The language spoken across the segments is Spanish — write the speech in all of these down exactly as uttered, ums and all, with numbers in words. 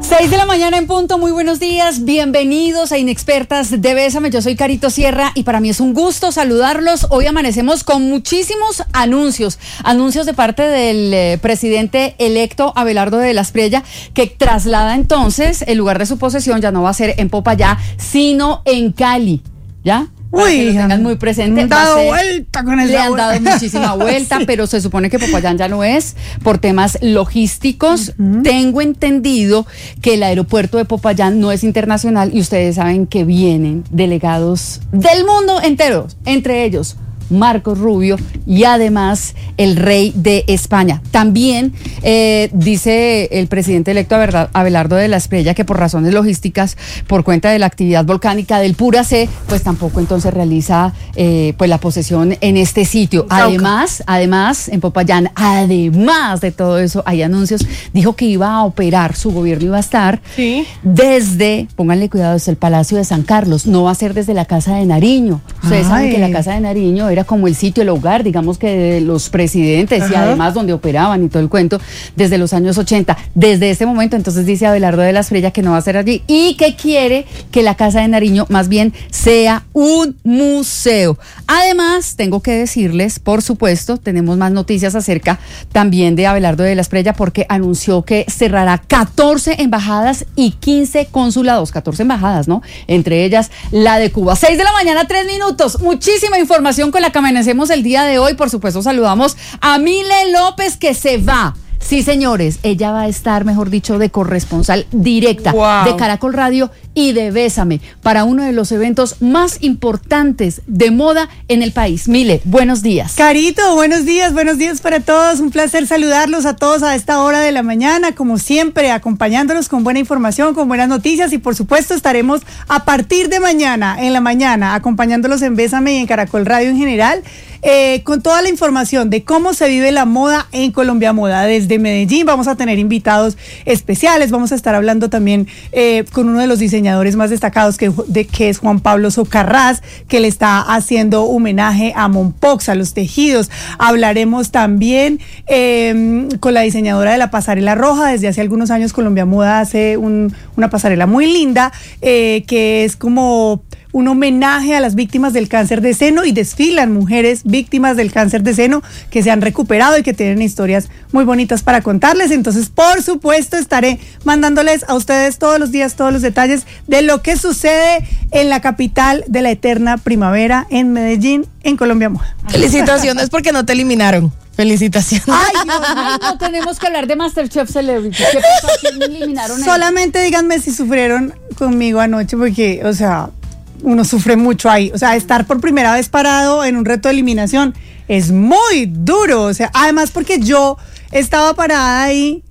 Seis de la mañana en punto, muy buenos días, bienvenidos a Inexpertas de Bésame, yo soy Carito Sierra y para mí es un gusto saludarlos. Hoy amanecemos con muchísimos anuncios, anuncios de parte del eh, presidente electo Abelardo de la Espriella, que traslada entonces el lugar de su posesión, ya no va a ser en Popayán, sino en Cali, ¿ya? Para Uy, que lo tengan muy presente. han dado ser, vuelta con esa Le han dado muchísima vuelta, sí. Pero se supone que Popayán ya no es por temas logísticos. Uh-huh. Tengo entendido que el aeropuerto de Popayán no es internacional y ustedes saben que vienen delegados del mundo entero, entre ellos Marcos Rubio y además el rey de España. También eh, dice el presidente electo Abelardo de la Espriella que por razones logísticas, por cuenta de la actividad volcánica del Pura C, pues tampoco entonces realiza eh, pues la posesión en este sitio. Además, además, en Popayán, además de todo eso, hay anuncios, dijo que iba a operar, su gobierno iba a estar ¿sí? desde, pónganle cuidado, desde el Palacio de San Carlos, no va a ser desde la Casa de Nariño. Ustedes Ay. saben que la Casa de Nariño era como el sitio, el hogar, digamos que de los presidentes Ajá. y además donde operaban y todo el cuento desde los años ochenta. Desde este momento, entonces dice Abelardo de la Espriella que no va a ser allí y que quiere que la Casa de Nariño más bien sea un museo. Además, tengo que decirles, por supuesto, tenemos más noticias acerca también de Abelardo de la Espriella porque anunció que cerrará catorce embajadas y quince consulados, catorce embajadas, ¿no? Entre ellas la de Cuba. seis de la mañana, tres minutos. Muchísima información con la que amanecemos el día de hoy. Por supuesto, saludamos a Mile López, que se va. Sí, señores, ella va a estar, mejor dicho, de corresponsal directa wow. de Caracol Radio y de Bésame para uno de los eventos más importantes de moda en el país. Mile, buenos días. Carito, buenos días, buenos días para todos. Un placer saludarlos a todos a esta hora de la mañana, como siempre, acompañándolos con buena información, con buenas noticias y por supuesto estaremos a partir de mañana, en la mañana, acompañándolos en Bésame y en Caracol Radio en general. Eh, con toda la información de cómo se vive la moda en Colombia Moda. Desde Medellín vamos a tener invitados especiales, vamos a estar hablando también eh, con uno de los diseñadores más destacados que, de, que es Juan Pablo Socarrás, que le está haciendo homenaje a Mompox, a los tejidos. Hablaremos también eh, con la diseñadora de la pasarela roja. Desde hace algunos años Colombia Moda hace un, una pasarela muy linda eh, que es como un homenaje a las víctimas del cáncer de seno y desfilan mujeres víctimas del cáncer de seno que se han recuperado y que tienen historias muy bonitas para contarles. Entonces, por supuesto, estaré mandándoles a ustedes todos los días todos los detalles de lo que sucede en la capital de la eterna primavera, en Medellín, en Colombia Moda. Felicitaciones porque no te eliminaron. Felicitaciones. Ay, Dios mío, no tenemos que hablar de MasterChef Celebrity. ¿Qué pasó? ¿Quién me eliminaron? Solamente díganme si sufrieron conmigo anoche porque, o sea, uno sufre mucho ahí, o sea, estar por primera vez parado en un reto de eliminación es muy duro, o sea, además porque yo estaba parada ahí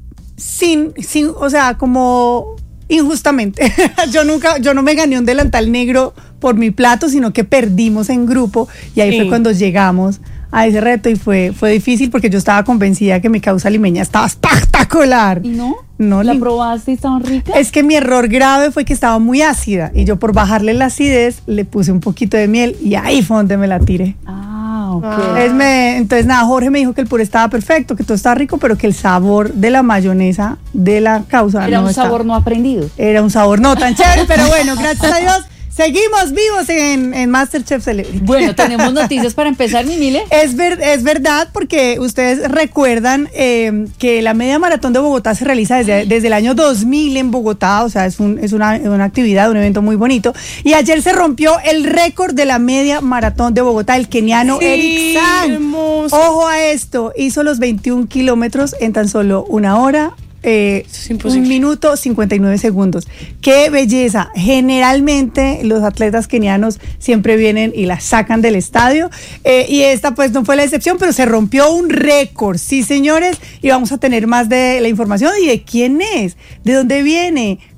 sin, sin, o sea, como injustamente, yo nunca, yo no me gané un delantal negro por mi plato, sino que perdimos en grupo y ahí sí. fue cuando llegamos a ese reto y fue, fue difícil porque yo estaba convencida que mi causa limeña estaba espectacular. ¿Y no? No, ¿La li- probaste y estaban ricas? Es que mi error grave fue que estaba muy ácida y yo por bajarle la acidez le puse un poquito de miel y ahí fue donde me la tiré. Ah, ok. Entonces, me, entonces nada, Jorge me dijo que el puré estaba perfecto, que todo estaba rico, pero que el sabor de la mayonesa de la causa Era no un estaba. sabor no aprendido. Era un sabor no tan chévere, pero bueno, gracias a Dios. Seguimos vivos en, en MasterChef Celebrity. Bueno, tenemos noticias para empezar, mi Mile. Es, ver, es verdad, porque ustedes recuerdan eh, que la media maratón de Bogotá se realiza desde, desde el año dos mil en Bogotá, o sea, es, un, es una, una actividad, un evento muy bonito. Y ayer se rompió el récord de la media maratón de Bogotá, el keniano sí, Eric San. Hermoso. Ojo a esto, hizo los veintiún kilómetros en tan solo una hora. Eh, un minuto cincuenta y nueve segundos. ¡Qué belleza! Generalmente los atletas kenianos siempre vienen y la sacan del estadio eh, y esta pues no fue la excepción, pero se rompió un récord, sí señores, y vamos a tener más de la información y de quién es, de dónde viene,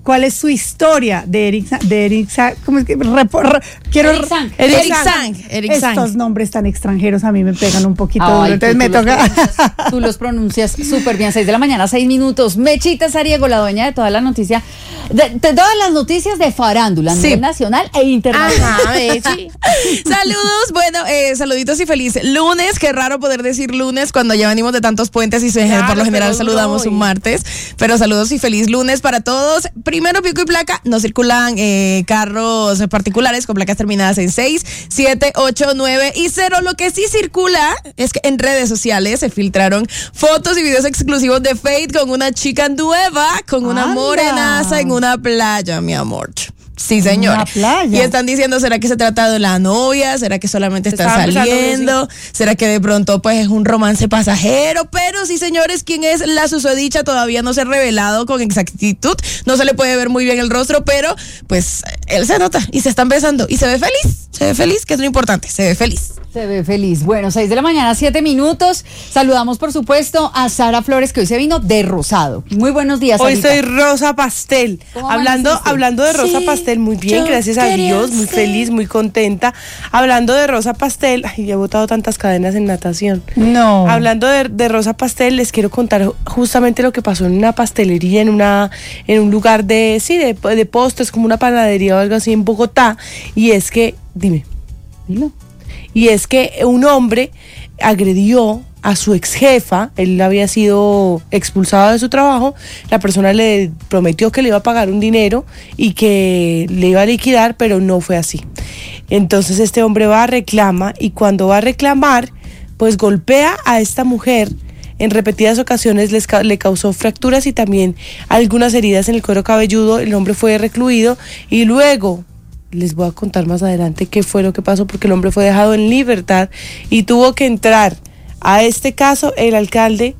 cuál es su historia de Eric Sang, de Eric Sang, ¿cómo es que? Repo, re, quiero, Eric Sang. Eric, Eric Sang. Eric Sang. Estos nombres tan extranjeros a mí me pegan un poquito Ay, duro, entonces tú, me tú toca. Los pronuncias, tú los pronuncias súper bien. Seis de la mañana, seis minutos. Mechita Sariego, la dueña de toda la noticia, de, de todas las noticias de farándula, Sí. a nivel nacional e internacional. Ajá, Mechi. Saludos, bueno, eh, saluditos y feliz lunes. Qué raro poder decir lunes cuando ya venimos de tantos puentes y se, Claro, por lo general pero saludamos hoy. un martes. Pero saludos y feliz lunes para todos. Primero, pico y placa. No circulan eh, carros particulares con placas terminadas en seis, siete, ocho, nueve y cero. Lo que sí circula es que en redes sociales se filtraron fotos y videos exclusivos de Fate con una chica nueva, con una ¡Anda! morenaza en una playa, mi amor. Sí, señor. Una playa. Y están diciendo, ¿será que se trata de la novia? ¿Será que solamente están Estaban pensando que saliendo? ¿Será que de pronto pues es un romance pasajero? Pero sí, señores, quién es la susodicha todavía no se ha revelado con exactitud. No se le puede ver muy bien el rostro, pero pues él se nota y se están besando y se ve feliz. Se ve feliz, que es lo importante, se ve feliz. Se ve feliz. Bueno, seis de la mañana, siete minutos. Saludamos, por supuesto, a Sara Flores, que hoy se vino de rosado. Muy buenos días, Hoy Sarita. soy Rosa Pastel. ¿Cómo Hablando, amaneciste? hablando de Rosa Sí, Pastel, muy bien, yo gracias a quería Dios, muy ser. feliz, muy contenta. Hablando de Rosa Pastel, ay, he botado tantas cadenas en natación. No. Hablando de, de Rosa Pastel, les quiero contar justamente lo que pasó en una pastelería, en una, en un lugar de, sí, de, de postres, como una panadería o algo así en Bogotá. Y es que, dime. Dilo. Y es que un hombre agredió a su ex jefa, él había sido expulsado de su trabajo, la persona le prometió que le iba a pagar un dinero y que le iba a liquidar, pero no fue así. Entonces este hombre va a reclama y cuando va a reclamar, pues golpea a esta mujer. En repetidas ocasiones les ca- le causó fracturas y también algunas heridas en el cuero cabelludo, el hombre fue recluido y luego... Les voy a contar más adelante qué fue lo que pasó porque el hombre fue dejado en libertad y tuvo que entrar a este caso el alcalde.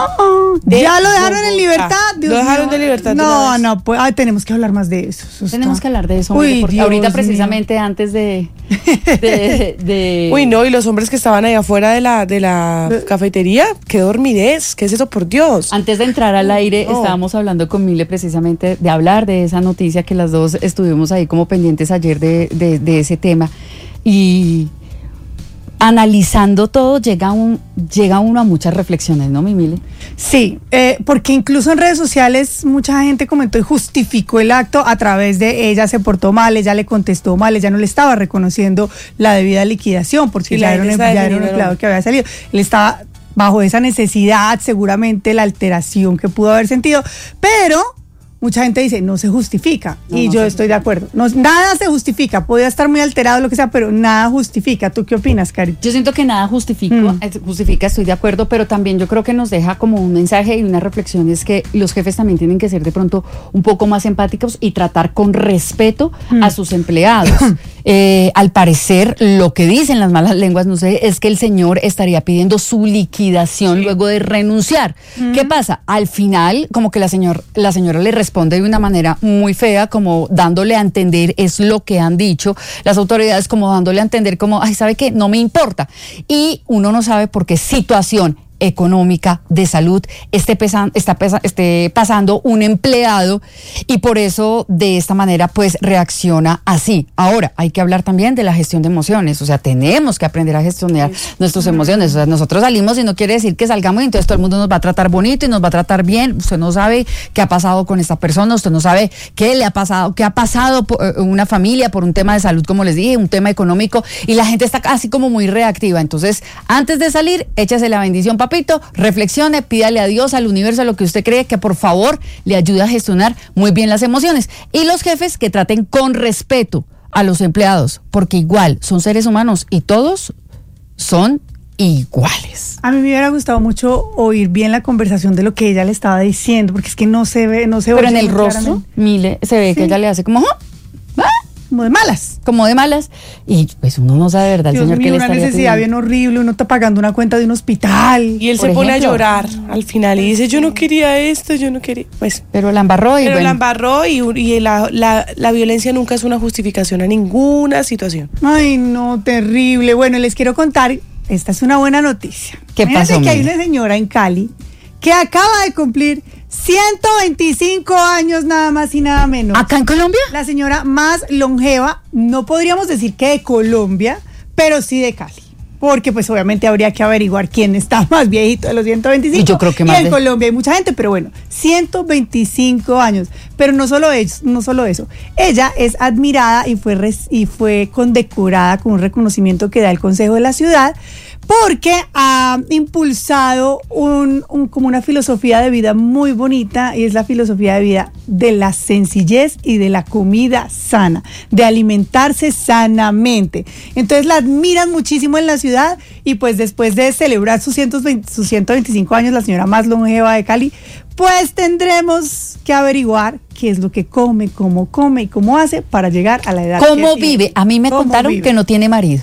de Ya lo dejaron en Bogotá. libertad. Dios Lo dejaron mío. de libertad. de una No, vez. no, pues ay, tenemos que hablar más de eso. eso Tenemos está- que hablar de eso, Uy, hombre, porque Dios ahorita mío. precisamente antes de... de, de- Uy, no, y los hombres que estaban ahí afuera de la, de la cafetería, qué dormidez, qué es eso, por Dios. Antes de entrar al aire, No. estábamos hablando con Mile precisamente de hablar de esa noticia que las dos estuvimos ahí como pendientes ayer de, de, de ese tema. Y analizando todo, llega, un, llega uno a muchas reflexiones, ¿no, mi Mile? Sí, eh, porque incluso en redes sociales mucha gente comentó y justificó el acto a través de ella se portó mal, ella le contestó mal, ella no le estaba reconociendo la debida liquidación porque Sí, ya la era un, gente está ya era un defendiendo, empleado ¿no? que había salido. Él estaba bajo esa necesidad, seguramente la alteración que pudo haber sentido, pero mucha gente dice, no se justifica. No, y no yo se estoy de acuerdo. No, nada se justifica. Podía estar muy alterado, lo que sea, pero nada justifica. ¿Tú qué opinas, Cari? Yo siento que nada justifica, Mm. eh, justifica, estoy de acuerdo, pero también yo creo que nos deja como un mensaje y una reflexión, es que los jefes también tienen que ser de pronto un poco más empáticos y tratar con respeto a sus empleados. Eh, al parecer, lo que dicen las malas lenguas, no sé, es que el señor estaría pidiendo su liquidación luego de renunciar. ¿Qué pasa? Al final, como que la, señor, la señora le responde de una manera muy fea, como dándole a entender, es lo que han dicho las autoridades, como dándole a entender como, ay, ¿sabe qué? No me importa. Y uno no sabe por qué situación económica, de salud, esté, pesan, está pesa, esté pasando un empleado y por eso de esta manera pues reacciona así. Ahora, hay que hablar también de la gestión de emociones, o sea, tenemos que aprender a gestionar nuestras emociones, o sea, nosotros salimos y no quiere decir que salgamos y entonces todo el mundo nos va a tratar bonito y nos va a tratar bien, usted no sabe qué ha pasado con esta persona, usted no sabe qué le ha pasado, qué ha pasado por eh, una familia por un tema de salud, como les dije, un tema económico y la gente está así como muy reactiva, entonces antes de salir, échese la bendición, papito, reflexione, pídale a Dios, al universo, a lo que usted cree que por favor le ayude a gestionar muy bien las emociones. Y los jefes que traten con respeto a los empleados, porque igual son seres humanos y todos son iguales. A mí me hubiera gustado mucho oír bien la conversación de lo que ella le estaba diciendo, porque es que no se ve, no se Pero oye en el muy rostro, claramente. Mile, se ve Sí. que ella le hace como, "Ah, ah", Como de malas. como de malas, y pues uno no sabe de verdad el Dios señor que mío, le una estaría necesidad pidiendo. bien horrible, uno está pagando una cuenta de un hospital. Y él Por se pone a ejemplo. llorar al final y dice, yo no quería esto, yo no quería... Pues, Pero la embarró y pero bueno. la embarró y, y la, la, la violencia nunca es una justificación a ninguna situación. Ay, no, terrible. Bueno, les quiero contar, esta es una buena noticia. ¿Qué Imagínate pasó, que hay Mila? una señora en Cali que acaba de cumplir ciento veinticinco años nada más y nada menos. ¿Acá en Colombia? La señora más longeva, no podríamos decir que de Colombia, pero sí de Cali. Porque pues obviamente habría que averiguar quién está más viejito de los ciento veinticinco. Y yo creo que y más en de... Colombia hay mucha gente, pero bueno, ciento veinticinco años. Pero no solo eso, no solo eso. Ella es admirada y fue, res, y fue condecorada con un reconocimiento que da el Consejo de la Ciudad, porque ha impulsado un, un, como una filosofía de vida muy bonita, y es la filosofía de vida de la sencillez y de la comida sana, de alimentarse sanamente. Entonces la admiran muchísimo en la ciudad, y pues después de celebrar sus, ciento veinte, sus ciento veinticinco años, la señora más longeva de Cali, pues tendremos que averiguar qué es lo que come, cómo come y cómo hace para llegar a la edad que ¿Cómo tiene. vive? A mí me contaron vive? que no tiene marido.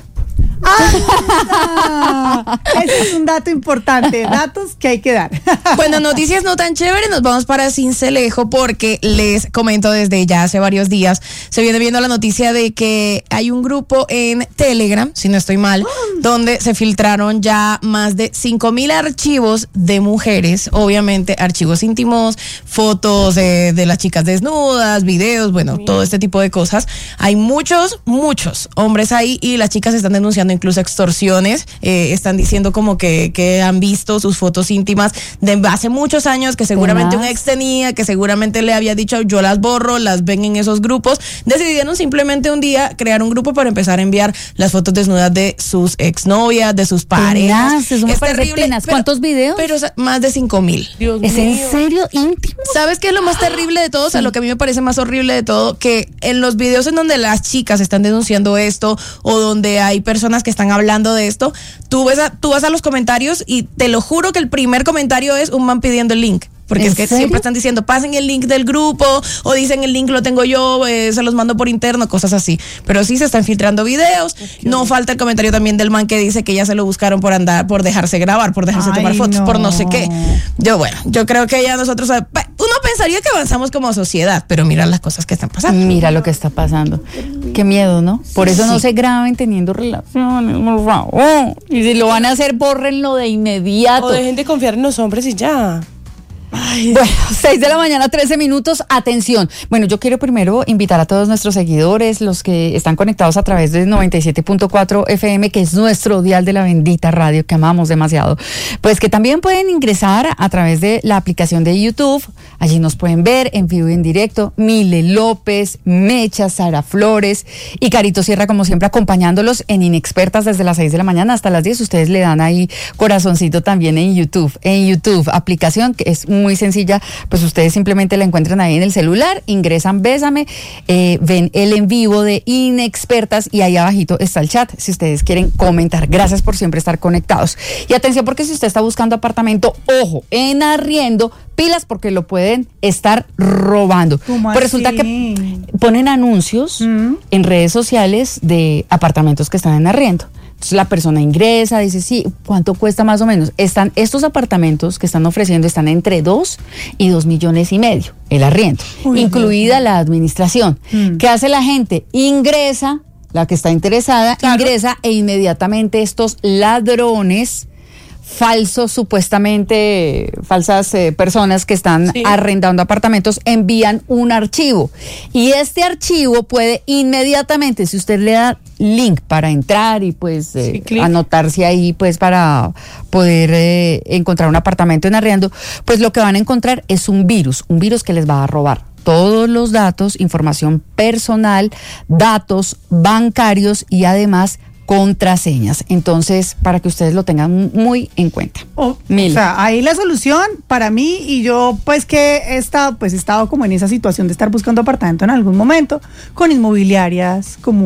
¡Ah! Ese es un dato importante, datos que hay que dar. Bueno, noticias no tan chéveres, nos vamos para Sincelejo porque les comento desde ya hace varios días, se viene viendo la noticia de que hay un grupo en Telegram, si no estoy mal, donde se filtraron ya más de cinco mil archivos de mujeres, obviamente archivos íntimos, fotos de, de las chicas desnudas, videos, bueno, todo este tipo de cosas. Hay muchos, muchos hombres ahí y las chicas están denunciando incluso extorsiones, eh, están diciendo como que, que han visto sus fotos íntimas de hace muchos años, que seguramente un ex tenía, que seguramente le había dicho yo las borro, las ven en esos grupos. Decidieron simplemente un día crear un grupo para empezar a enviar las fotos desnudas de sus exnovias, de sus parejas. Tenaz, eso me es parece terrible. tenaz. Pero- ¿Cuántos videos? Pero o sea, más de cinco mil. Dios ¿Es en mío. serio íntimo? ¿Sabes qué es lo más terrible de todo? O sea, lo que a mí me parece más horrible de todo, que en los videos en donde las chicas están denunciando esto o donde hay personas que están hablando de esto, tú ves a, tú vas a los comentarios y te lo juro que el primer comentario es un man pidiendo el link. Porque ¿En es que serio? siempre están diciendo, pasen el link del grupo, o dicen el link lo tengo yo, eh, se los mando por interno, cosas así. Pero sí se están filtrando videos. No falta el comentario también del man que dice que ya se lo buscaron por andar, por dejarse grabar, por dejarse Ay, tomar fotos, no. por no sé qué. Yo, bueno, yo creo que ya nosotros, uno pensaría que avanzamos como sociedad, pero mira las cosas que están pasando. Mira lo que está pasando. Qué miedo, ¿no? Por eso no se graben teniendo relaciones, por favor. Y si lo van a hacer, bórrenlo de inmediato. O dejen de confiar en los hombres y ya. Bueno, seis de la mañana, trece minutos, atención. Bueno, yo quiero primero invitar a todos nuestros seguidores, los que están conectados a través de noventa y siete punto cuatro F M, que es nuestro dial de la bendita radio que amamos demasiado, pues que también pueden ingresar a través de la aplicación de YouTube. Allí nos pueden ver en vivo y en directo. Mile López, Mecha, Sara Flores y Carito Sierra, como siempre, acompañándolos en Inexpertas desde las seis de la mañana hasta las diez. Ustedes le dan ahí corazoncito también en YouTube. En YouTube, aplicación que es muy sencilla, pues ustedes simplemente la encuentran ahí en el celular, ingresan Bésame, eh, ven el en vivo de Inexpertas y ahí abajito está el chat si ustedes quieren comentar. Gracias por siempre estar conectados. Y atención, porque si usted está buscando apartamento, ojo, en arriendo, pilas porque lo pueden estar robando. ¿Cómo Pues resulta así? que ponen anuncios Mm. en redes sociales de apartamentos que están en arriendo. Entonces la persona ingresa, dice, sí, ¿cuánto cuesta más o menos? Están, estos apartamentos que están ofreciendo están entre dos y dos millones y medio, el arriendo, Uy, incluida la administración. Mm. ¿Qué hace la gente? Ingresa, la que está interesada, Claro. ingresa e inmediatamente estos ladrones falsos, supuestamente falsas eh, personas que están Sí. arrendando apartamentos, envían un archivo. Y este archivo puede inmediatamente, si usted le da link para entrar y pues eh, Sí, clic. anotarse ahí pues para poder eh, encontrar un apartamento en arriendo, pues lo que van a encontrar es un virus, un virus que les va a robar todos los datos, información personal, datos bancarios y además contraseñas. Entonces, para que ustedes lo tengan muy en cuenta. O, Mil. o sea, ahí la solución para mí, y yo pues que he estado, pues he estado como en esa situación de estar buscando apartamento en algún momento, con inmobiliarias, como